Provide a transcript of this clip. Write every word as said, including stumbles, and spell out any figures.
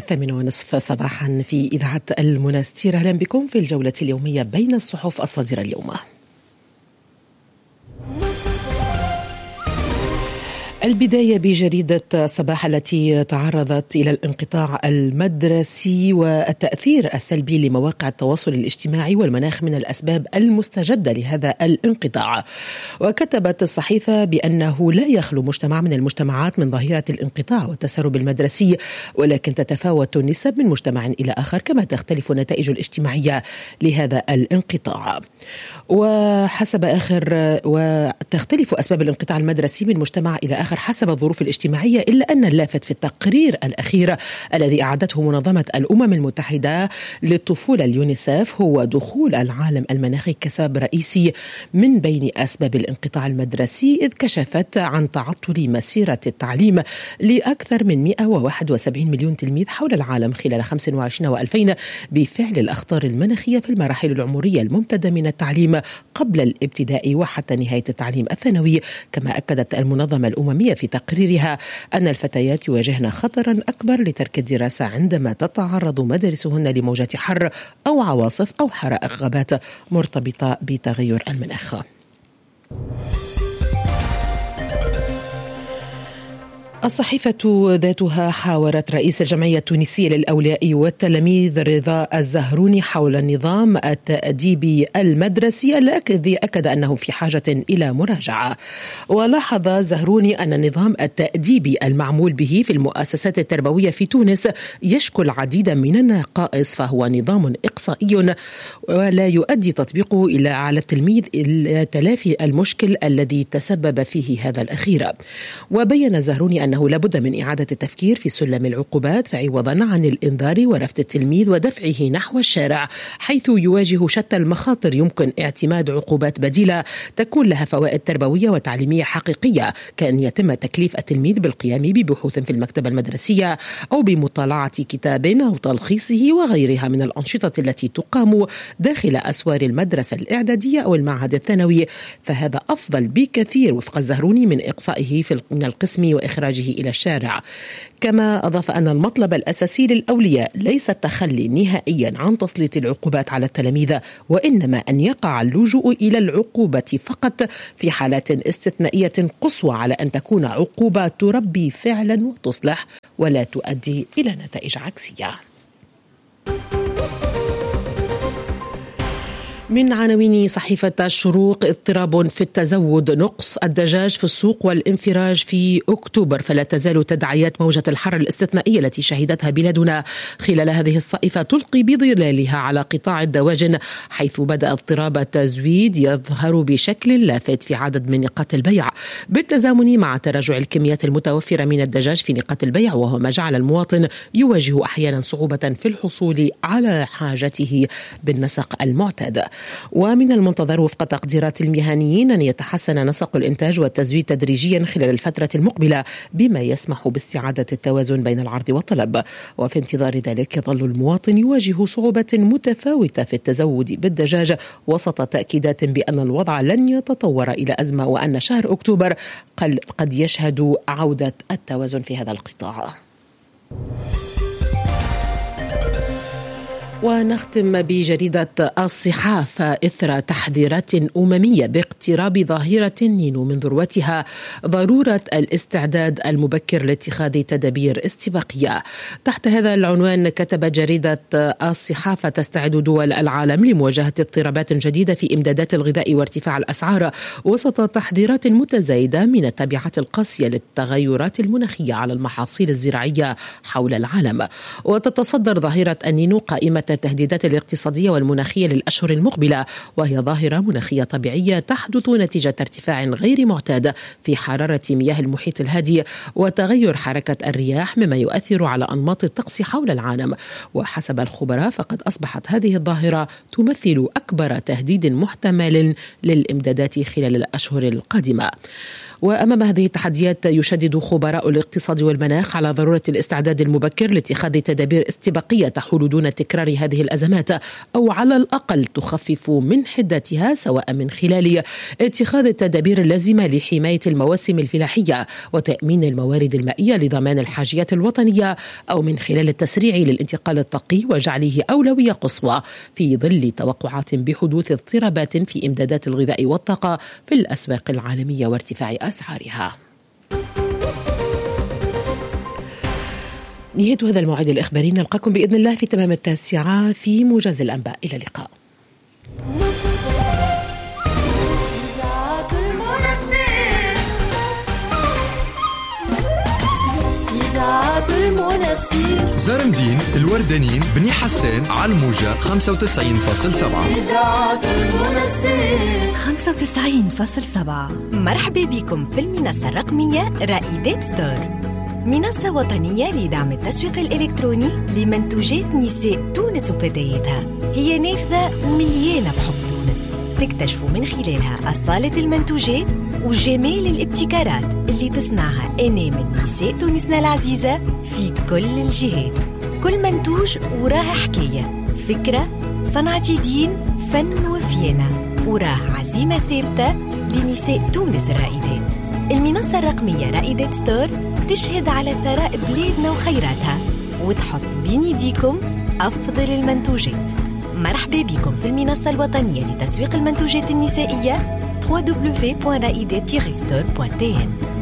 الثامنة ونصف صباحا في إذاعة المنستير. أهلا بكم في الجولة اليومية بين الصحف الصادرة اليوم. البداية بجريدة صباح التي تعرضت إلى الانقطاع المدرسي والتأثير السلبي لمواقع التواصل الاجتماعي والمناخ من الأسباب المستجدة لهذا الانقطاع. وكتبت الصحيفة بأنه لا يخلو مجتمع من المجتمعات من ظاهرة الانقطاع والتسرب المدرسي، ولكن تتفاوت النسب من مجتمع إلى آخر، كما تختلف النتائج الاجتماعية لهذا الانقطاع. وحسب آخر وتختلف أسباب الانقطاع المدرسي من مجتمع إلى آخر حسب الظروف الاجتماعية، إلا أن اللافت في التقرير الأخير الذي أعدته منظمة الأمم المتحدة للطفولة اليونيسيف هو دخول العالم المناخي كسبب رئيسي من بين أسباب الانقطاع المدرسي، إذ كشفت عن تعطل مسيرة التعليم لأكثر من مئة وواحد وسبعين مليون تلميذ حول العالم خلال خمسة وعشرين وألفين بفعل الأخطار المناخية في المراحل العمرية الممتدة من التعليم قبل الابتدائي وحتى نهاية التعليم الثانوي. كما أكدت المنظمة الأممية في تقريرها أن الفتيات يواجهن خطرا أكبر لترك الدراسة عندما تتعرض مدارسهن لموجات حر أو عواصف أو حرائق غابات مرتبطة بتغير المناخ. الصحيفة ذاتها حاورت رئيس الجمعية التونسية للأولياء والتلاميذ رضا الزهروني حول النظام التأديبي المدرسي الذي أكد أنه في حاجة إلى مراجعة. ولاحظ الزهروني أن النظام التأديبي المعمول به في المؤسسات التربوية في تونس يشكل عديدا من النقائص، فهو نظام إقصائي ولا يؤدي تطبيقه إلى على التلميذ إلى تلافي المشكل الذي تسبب فيه هذا الأخير. وبين الزهروني أنه لابد من إعادة التفكير في سلم العقوبات فعوضا عن الإنذار ورفض التلميذ ودفعه نحو الشارع، حيث يواجه شتى المخاطر يمكن اعتماد عقوبات بديلة تكون لها فوائد تربوية وتعليمية حقيقية، كأن يتم تكليف التلميذ بالقيام ببحوث في المكتبة المدرسية أو بمطالعة كتاب أو تلخيصه وغيرها من الأنشطة التي تقام داخل أسوار المدرسة الإعدادية أو المعهد الثانوي، فهذا أفضل بكثير وفق الزهروني من إقصائه من القسم وإخراجه إلى الشارع. كما أضاف أن المطلب الأساسي للأولياء ليس التخلي نهائيا عن تسليط العقوبات على التلاميذ، وإنما أن يقع اللجوء إلى العقوبة فقط في حالات استثنائية قصوى، على أن تكون عقوبة تربي فعلا وتصلح ولا تؤدي إلى نتائج عكسية. من عناوين صحيفة الشروق: اضطراب في التزود، نقص الدجاج في السوق والانفراج في أكتوبر، فلا تزال تداعيات موجة الحر الاستثنائية التي شهدتها بلادنا خلال هذه الصيفة تلقي بظلالها على قطاع الدواجن، حيث بدأ اضطراب التزويد يظهر بشكل لافت في عدد من نقاط البيع بالتزامن مع تراجع الكميات المتوفرة من الدجاج في نقاط البيع، وهو ما جعل المواطن يواجه أحيانا صعوبة في الحصول على حاجته بالنسق المعتاد. ومن المنتظر وفق تقديرات المهنيين أن يتحسن نسق الإنتاج والتزويد تدريجيا خلال الفترة المقبلة، بما يسمح باستعادة التوازن بين العرض والطلب. وفي انتظار ذلك يظل المواطن يواجه صعوبة متفاوتة في التزود بالدجاج، وسط تأكيدات بأن الوضع لن يتطور إلى أزمة، وأن شهر أكتوبر قد يشهد عودة التوازن في هذا القطاع. ونختم بجريدة الصحافة: إثر تحذيرات أممية باقتراب ظاهرة النينو من ذروتها، ضرورة الاستعداد المبكر لاتخاذ تدابير استباقية. تحت هذا العنوان كتبت جريدة الصحافة: تستعد دول العالم لمواجهة اضطرابات جديدة في إمدادات الغذاء وارتفاع الأسعار، وسط تحذيرات متزايدة من التبعات القاسية للتغيرات المناخية على المحاصيل الزراعية حول العالم. وتتصدر ظاهرة النينو قائمة التهديدات الاقتصادية والمناخية للأشهر المقبلة، وهي ظاهرة مناخية طبيعية تحدث نتيجة ارتفاع غير معتاد في حرارة مياه المحيط الهادي وتغير حركة الرياح، مما يؤثر على أنماط الطقس حول العالم. وحسب الخبراء فقد أصبحت هذه الظاهرة تمثل أكبر تهديد محتمل للإمدادات خلال الأشهر القادمة. وأمام هذه التحديات يشدد خبراء الاقتصاد والمناخ على ضرورة الاستعداد المبكر لاتخاذ تدابير استباقية تحول دون تكرار هذه الأزمات أو على الأقل تخفف من حدتها، سواء من خلال اتخاذ التدابير اللازمة لحماية المواسم الفلاحية وتأمين الموارد المائية لضمان الحاجيات الوطنية، أو من خلال التسريع للانتقال الطاقي وجعله أولوية قصوى في ظل توقعات بحدوث اضطرابات في إمدادات الغذاء والطاقة في الأسواق العالمية وارتفاع أسعارها. نهاية هذا الموعد الإخباري، نلقاكم بإذن الله في تمام التاسعة في موجز الأنباء. إلى اللقاء. زرمدين، الوردانين، بني حسان، على الموجة خمسة وتسعين فاصلة سبعة. خمسة وتسعين فاصلة سبعة. مرحبا بكم في المنصة الرقمية رائدات ستور، منصة وطنية لدعم التسويق الإلكتروني لمنتوجات نساء تونس وفتياتها. هي نافذة مليانة بحب تونس، تكتشفوا من خلالها أصالة المنتوجات وجمال الابتكارات اللي تصنعها أنام نساء تونسنا العزيزة في كل الجهات. كل منتوج وراه حكاية، فكرة، صنعة يدين، فن وفينة، وراه عزيمة ثابتة لنساء تونس الرائدات. المنصة الرقمية رائدات ستور تشهد على ثراء بلادنا وخيراتها، وتحط بين يديكم أفضل المنتوجات. مرحبا بكم في المنصة الوطنية لتسويق المنتوجات النسائية دبليو دبليو دبليو دوت رائدات ستور دوت تي إن.